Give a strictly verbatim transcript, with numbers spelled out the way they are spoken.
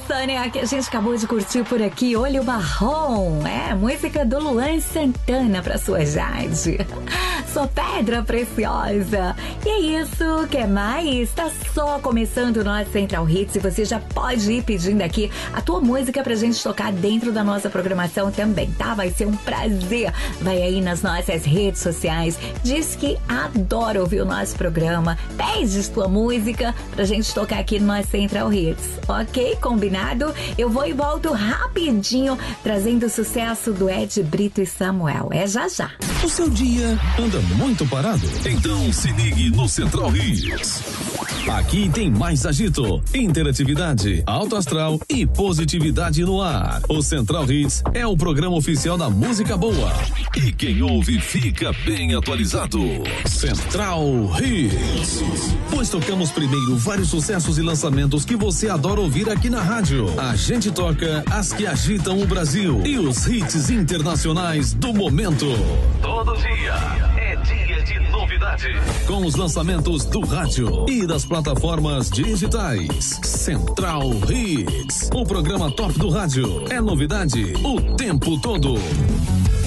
Sônia, que a gente acabou de curtir por aqui, Olho Marrom, é, música do Luan Santana pra sua Jade. Sou pedra preciosa. E é isso, quer mais? Tá só começando o nosso Central Hits e você já pode ir pedindo aqui a tua música pra gente tocar dentro da nossa programação também, tá? Vai ser um prazer. Vai aí nas nossas redes sociais, diz que adora ouvir o nosso programa, pede tua música pra gente tocar aqui no nosso Central Hits, ok? Combinado? Eu vou e volto rapidinho trazendo o sucesso do Ed Brito e Samuel. É já já. O seu dia anda muito parado? Então se ligue no Central Hits. Aqui tem mais agito, interatividade, alto astral e positividade no ar. O Central Hits é o programa oficial da música boa. E quem ouve fica bem atualizado. Central Hits. Pois tocamos primeiro vários sucessos e lançamentos que você adora ouvir aqui na rádio. A gente toca as que agitam o Brasil e os hits internacionais do momento. Todo dia é dia de novidade. Com os lançamentos do rádio e das plataformas digitais. Central Hits, o programa top do rádio. É novidade o tempo todo.